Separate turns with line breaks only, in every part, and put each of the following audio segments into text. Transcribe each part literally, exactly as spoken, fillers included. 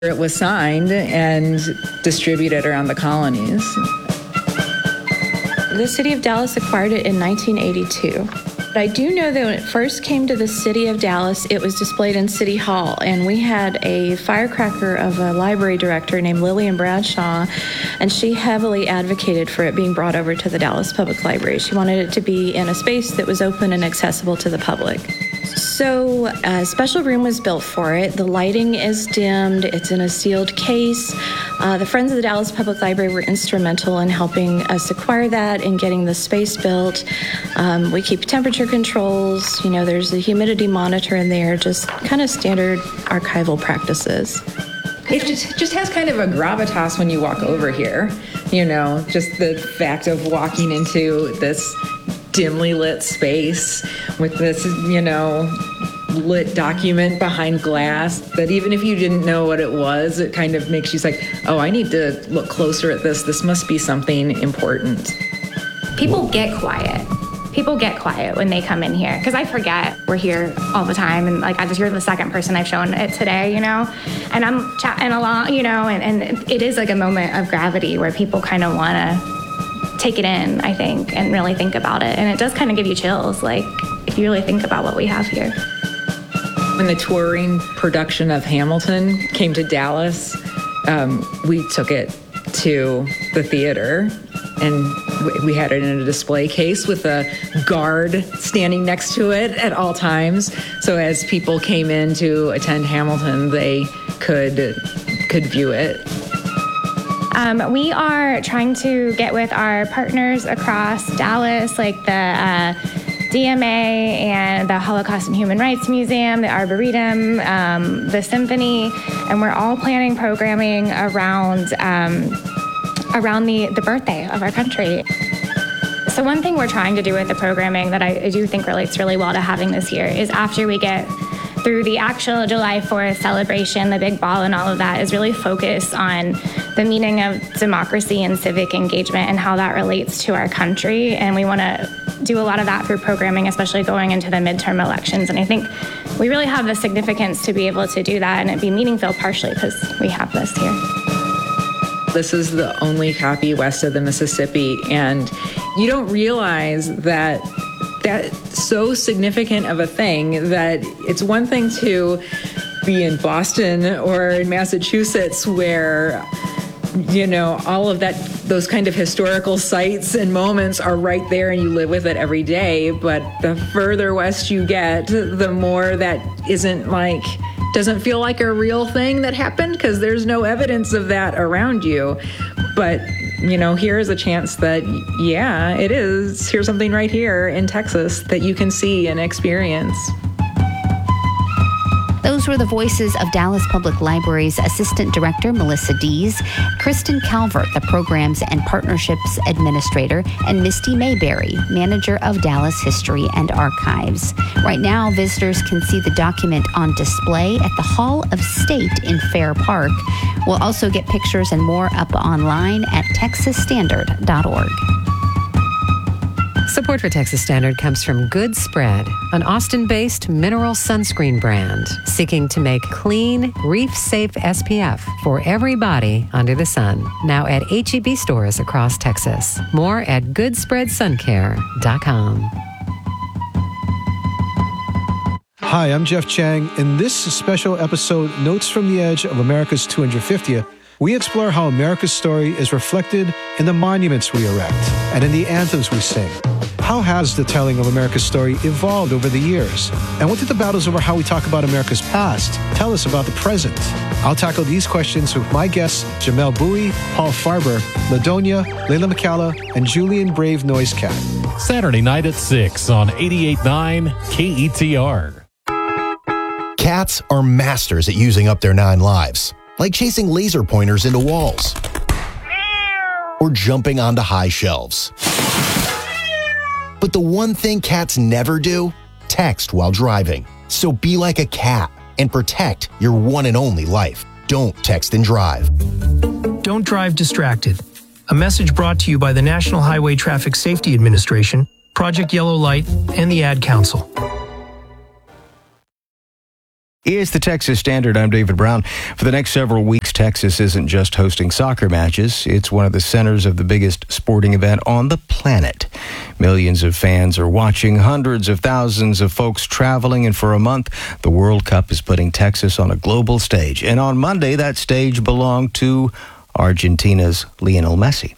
It was signed and distributed around the colonies.
The city of Dallas acquired it in nineteen eighty-two. But I do know that when it first came to the city of Dallas, it was displayed in City Hall, and we had a firecracker of a library director named Lillian Bradshaw, and she heavily advocated for it being brought over to the Dallas Public Library. She wanted it to be in a space that was open and accessible to the public. So a special room was built for it. The lighting is dimmed. It's in a sealed case. Uh, the Friends of the Dallas Public Library were instrumental in helping us acquire that and getting the space built. Um, we keep temperature controls. You know, there's a humidity monitor in there, just kind of standard archival practices.
It just, just has kind of a gravitas when you walk over here. You know, just the fact of walking into this dimly lit space with this, you know, lit document behind glass that even if you didn't know what it was, it kind of makes you like, oh, I need to look closer at this. This must be something important.
People get quiet. People get quiet when they come in here because I forget we're here all the time. And like, I just, you're the second person I've shown it today, you know, and I'm chatting along, you know, and, and it is like a moment of gravity where people kind of want to take it in, I think, and really think about it. And it does kind of give you chills, like, if you really think about what we have here.
When the touring production of Hamilton came to Dallas, um, we took it to the theater, and we had it in a display case with a guard standing next to it at all times. So as people came in to attend Hamilton, they could could view it.
Um, we are trying to get with our partners across Dallas, like the uh, D M A and the Holocaust and Human Rights Museum, the Arboretum, um, the Symphony, and we're all planning programming around um, around the, the birthday of our country. So one thing we're trying to do with the programming that I, I do think relates really well to having this year is after we get through the actual July fourth celebration, the big ball and all of that, is really focus on the meaning of democracy and civic engagement and how that relates to our country. And we want to do a lot of that through programming, especially going into the midterm elections. And I think we really have the significance to be able to do that and it be meaningful partially because we have this here.
This is the only copy west of the Mississippi, and you don't realize that that's so significant of a thing that it's one thing to be in Boston or in Massachusetts where, you know, all of that, those kind of historical sites and moments are right there and you live with it every day. But the further west you get, the more that isn't like, doesn't feel like a real thing that happened because there's no evidence of that around you. But you know, here is a chance that, yeah, it is. Here's something right here in Texas that you can see and experience.
Those were the voices of Dallas Public Library's Assistant Director, Melissa Dees, Kristen Calvert, the Programs and Partnerships Administrator, and Misty Mayberry, Manager of Dallas History and Archives. Right now, visitors can see the document on display at the Hall of State in Fair Park. We'll also get pictures and more up online at texas standard dot org.
Support for Texas Standard comes from Good Spread, an Austin-based mineral sunscreen brand seeking to make clean, reef-safe S P F for every body under the sun. Now at H E B stores across Texas. More at good spread sun care dot com.
Hi, I'm Jeff Chang. In this special episode, Notes from the Edge of America's two hundred fiftieth, we explore how America's story is reflected in the monuments we erect and in the anthems we sing. How has the telling of America's story evolved over the years? And what did the battles over how we talk about America's past tell us about the present? I'll tackle these questions with my guests, Jamelle Bouie, Paul Farber, LaDonia, Layla McCalla, and Julian Brave Noisecat.
Saturday night at six on eighty-eight point nine K E T R.
Cats are masters at using up their nine lives, like chasing laser pointers into walls or jumping onto high shelves. But the one thing cats never do? Text while driving. So be like a cat and protect your one and only life. Don't text and drive.
Don't drive distracted. A message brought to you by the National Highway Traffic Safety Administration, Project Yellow Light, and the Ad Council.
Is the Texas Standard. I'm David Brown. For the next several weeks, Texas isn't just hosting soccer matches. It's one of the centers of the biggest sporting event on the planet. Millions of fans are watching, hundreds of thousands of folks traveling, and for a month, the World Cup is putting Texas on a global stage. And on Monday, that stage belonged to Argentina's Lionel Messi.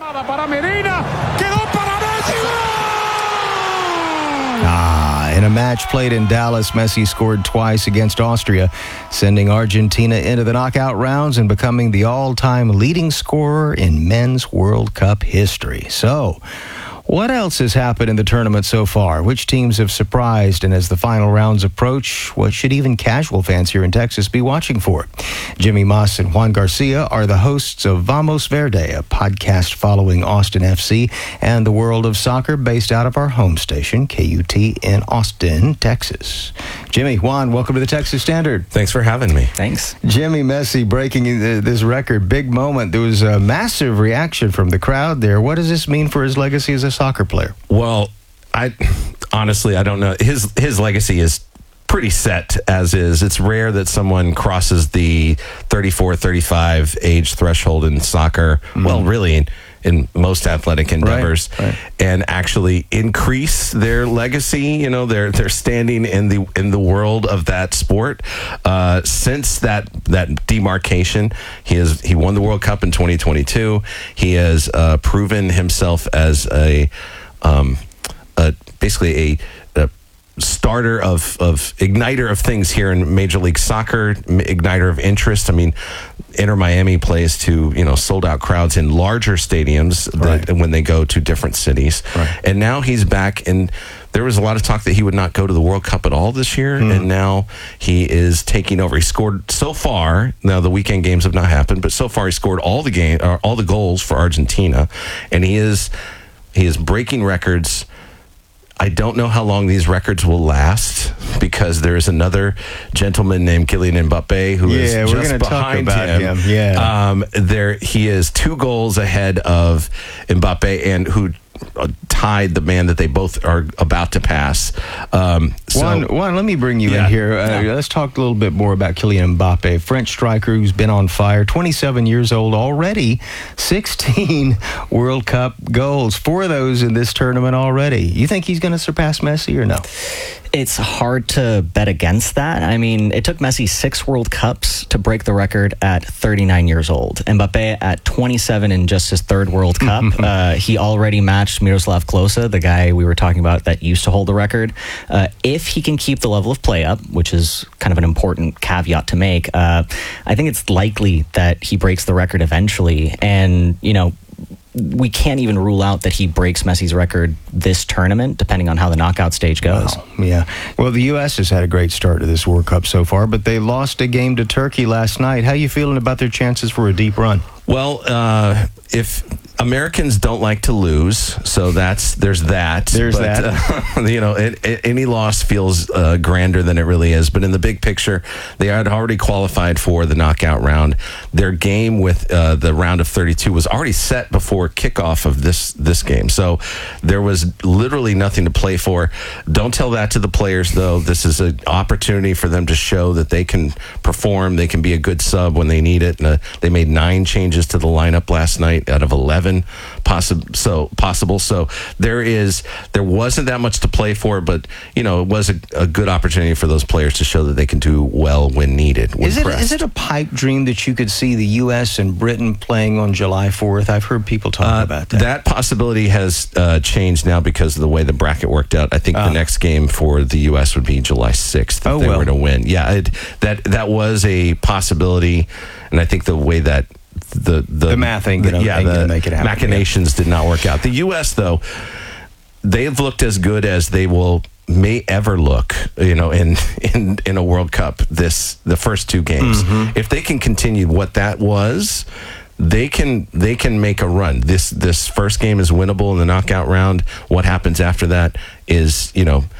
Ah, in a match played in Dallas, Messi scored twice against Austria, sending Argentina into the knockout rounds and becoming the all-time leading scorer in men's World Cup history. So, what else has happened in the tournament so far? Which teams have surprised? And as the final rounds approach, what should even casual fans here in Texas be watching for? Jimmy Moss and Juan Garcia are the hosts of Vamos Verde, a podcast following Austin F C and the world of soccer based out of our home station, K U T in Austin, Texas. Jimmy, Juan, welcome to the Texas Standard.
Thanks for having me.
Thanks.
Jimmy Messi breaking this record, big moment. There was a massive reaction from the crowd there. What does this mean for his legacy as a soccer player?
Well, I honestly, I don't know. His his legacy is pretty set as is. It's rare that someone crosses the thirty-four, thirty-five age threshold in soccer. Mm. Well, really, in, in most athletic endeavors, right, right. and actually increase their legacy. You know, their their standing in the in the world of that sport. Uh, since that that demarcation, he has he won the World Cup in twenty twenty-two. He has uh, proven himself as a um, a, basically a, a starter of, of igniter of things here in Major League Soccer, igniter of interest. I mean, Inter Miami plays to, you know, sold out crowds in larger stadiums right. that, when they go to different cities. Right. And now he's back, and there was a lot of talk that he would not go to the World Cup at all this year, mm. and now he is taking over. He scored so far. Now the weekend games have not happened, but so far he scored all the game, or all the goals for Argentina, and he is he is breaking records. I don't know how long these records will last, because there is another gentleman named Kylian Mbappe who
yeah,
is
we're
just behind
talk about
him.
him. Yeah,
um, there he is two goals ahead of Mbappe, and who tied the man that they both are about to pass. Um, so,
Juan, Juan, let me bring you
yeah,
in here. Uh,
yeah.
Let's talk a little bit more about Kylian Mbappe, French striker who's been on fire, twenty-seven years old already, sixteen World Cup goals, four of those in this tournament already. You think he's going to surpass Messi or no?
It's hard to bet against that. I mean, it took Messi six World Cups to break the record at thirty-nine years old. Mbappe at twenty-seven in just his third World Cup. uh, he already matched Miroslav Klose, the guy we were talking about that used to hold the record. Uh, if he can keep the level of play up, which is kind of an important caveat to make, uh, I think it's likely that he breaks the record eventually. And, you know, we can't even rule out that he breaks Messi's record this tournament, depending on how the knockout stage goes.
Wow. Yeah. Well, the U S has had a great start to this World Cup so far, but they lost a game to Turkey last night. How are you feeling about their chances for a deep run?
Well, uh, if Americans don't like to lose, so that's there's that.
There's
but,
that.
Uh, you know, it, it, any loss feels uh, grander than it really is. But in the big picture, they had already qualified for the knockout round. Their game with uh, the round of thirty-two was already set before kickoff of this this game. So there was literally nothing to play for. Don't tell that to the players, though. This is an opportunity for them to show that they can perform. They can be a good sub when they need it. And, uh, they made nine changes to the lineup last night out of eleven possible. So possible. So there is there wasn't that much to play for, but you know it was a, a good opportunity for those players to show that they can do well when needed. When
is it
pressed.
is it a pipe dream that you could see the U S and Britain playing on July fourth? I've heard people talk uh, about that.
That possibility has uh, changed now because of the way the bracket worked out. I think uh, the next game for the U S would be July sixth if
oh,
they
well.
were to win. Yeah, it, that that was a possibility, and I think the way that the the,
the math ain't gonna,
the, yeah,
ain't
the
gonna make it happen.
Machinations
yeah.
did not work out. The U S though, they've looked as good as they will may ever look, you know, in in in a World Cup. This the first two games, mm-hmm. if they can continue what that was, they can they can make a run. This this first game is winnable in the knockout round. What happens after that is, you know,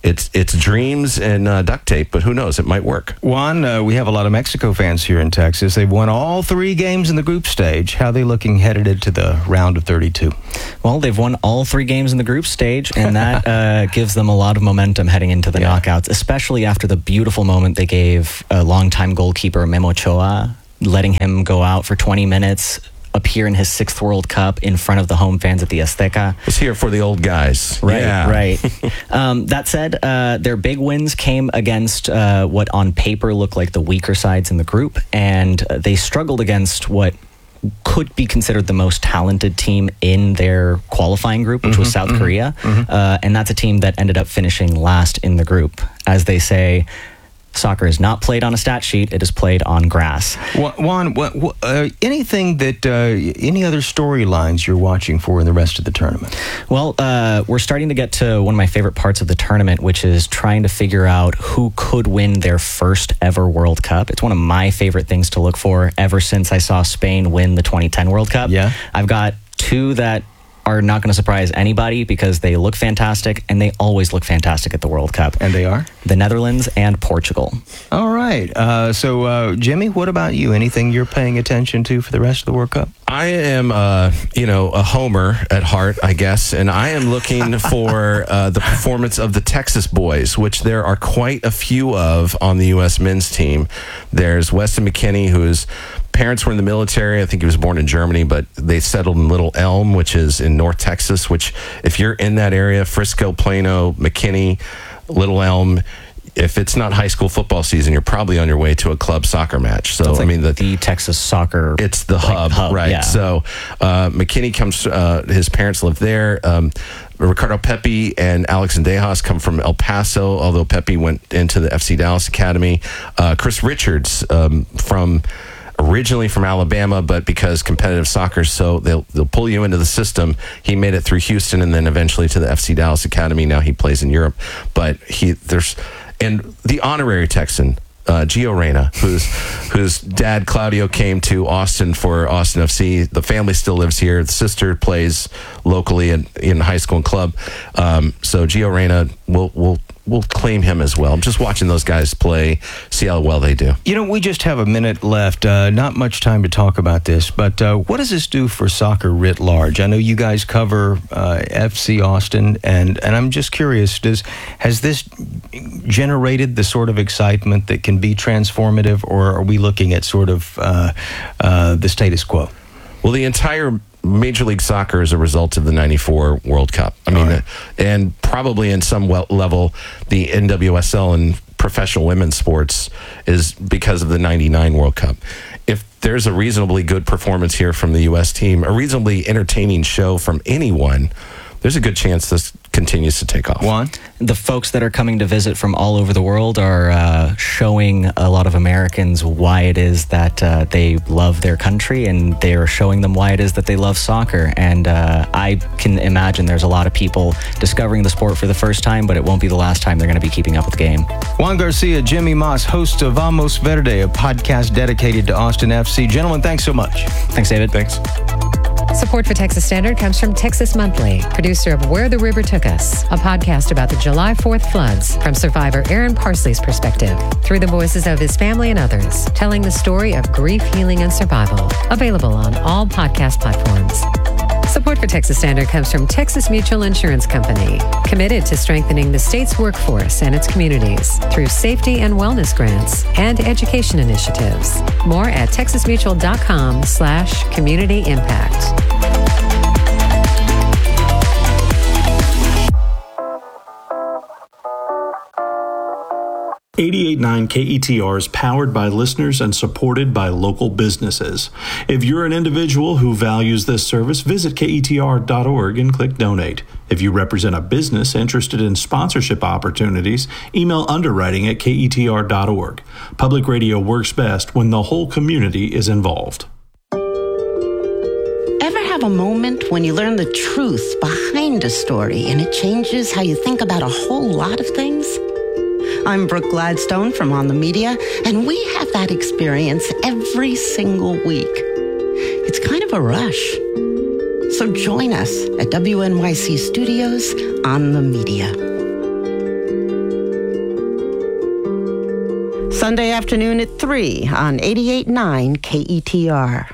it's it's dreams and uh, duct tape, but who knows? It might work.
Juan, uh, we have a lot of Mexico fans here in Texas. They've won all three games in the group stage. How are they looking headed into the round of thirty-two?
Well, they've won all three games in the group stage, and that uh, gives them a lot of momentum heading into the yeah. knockouts, especially after the beautiful moment they gave a longtime goalkeeper, Memo Ochoa, letting him go out for twenty minutes, appear in his sixth World Cup in front of the home fans at the Azteca.
It's here for the old guys.
Right,
yeah.
right. um, that said, uh, their big wins came against uh, what on paper looked like the weaker sides in the group, and uh, they struggled against what could be considered the most talented team in their qualifying group, which mm-hmm, was South mm-hmm, Korea. Mm-hmm. Uh, and that's a team that ended up finishing last in the group. As they say, soccer is not played on a stat sheet, it is played on grass.
Juan, what, what, uh, anything that, uh, any other storylines you're watching for in the rest of the tournament?
Well, uh, we're starting to get to one of my favorite parts of the tournament, which is trying to figure out who could win their first ever World Cup. It's one of my favorite things to look for ever since I saw Spain win the twenty ten World Cup.
Yeah.
I've got two that are not going to surprise anybody because they look fantastic, and they always look fantastic at the World Cup.
And they are?
The Netherlands and Portugal.
All right. Uh, so, uh, Jimmy, what about you? Anything you're paying attention to for the rest of the World Cup?
I am, uh, you know, a homer at heart, I guess, and I am looking for uh, the performance of the Texas boys, which there are quite a few of on the U S men's team. There's Weston McKennie, who is... parents were in the military. I think he was born in Germany, but they settled in Little Elm, which is in North Texas, which if you're in that area, Frisco, Plano, McKinney, Little Elm, if it's not high school football season, you're probably on your way to a club soccer match. So,
like
I mean, the,
the Texas soccer.
It's the
like,
hub,
hub,
right?
Yeah.
So, uh, McKinney comes, uh, his parents live there. Um, Ricardo Pepi and Alex Andejas come from El Paso, although Pepi went into the F C Dallas Academy. Uh, Chris Richards um, from... originally from Alabama, but because competitive soccer, so they'll they'll pull you into the system. He made it through Houston and then eventually to the F C Dallas Academy. Now he plays in Europe, but he there's and the honorary Texan, uh, Gio Reyna, whose whose dad Claudio came to Austin for Austin F C. The family still lives here. The sister plays locally in, in high school and club. Um, so Gio Reyna will will. We'll claim him as well. I'm just watching those guys play, see how well they do.
You know, we just have a minute left. Uh, not much time to talk about this, but uh, what does this do for soccer writ large? I know you guys cover uh, F C Austin, and, and I'm just curious, does has this generated the sort of excitement that can be transformative, or are we looking at sort of uh, uh, the status quo?
Well, the entire Major League Soccer is a result of the ninety-four World Cup. I mean, right. uh, and probably in some well level, the N W S L and professional women's sports is because of the ninety-nine World Cup. If there's a reasonably good performance here from the U S team, a reasonably entertaining show from anyone, there's a good chance this continues to take off.
Juan?
The folks that are coming to visit from all over the world are uh, showing a lot of Americans why it is that uh, they love their country, and they're showing them why it is that they love soccer. And uh, I can imagine there's a lot of people discovering the sport for the first time, but it won't be the last time they're going to be keeping up with the game.
Juan Garcia, Jimmy Moss, host of Vamos Verde, a podcast dedicated to Austin F C. Gentlemen, thanks so much.
Thanks, David.
Thanks.
Support for Texas Standard comes from Texas Monthly, producer of Where the River Took Us, a podcast about the July fourth floods from survivor Aaron Parsley's perspective, through the voices of his family and others, telling the story of grief, healing, and survival. Available on all podcast platforms. Support for Texas Standard comes from Texas Mutual Insurance Company, committed to strengthening the state's workforce and its communities through safety and wellness grants and education initiatives. More at texasmutual.com slash community impact.
eighty-eight point nine K E T R is powered by listeners and supported by local businesses. If you're an individual who values this service, visit K E T R dot org and click Donate. If you represent a business interested in sponsorship opportunities, email underwriting at K E T R dot org. Public radio works best when the whole community is involved.
Ever have a moment when you learn the truth behind a story and it changes how you think about a whole lot of things? I'm Brooke Gladstone from On the Media, and we have that experience every single week. It's kind of a rush. So join us at W N Y C Studios On the Media. Sunday afternoon at three on eighty-eight point nine K E T R.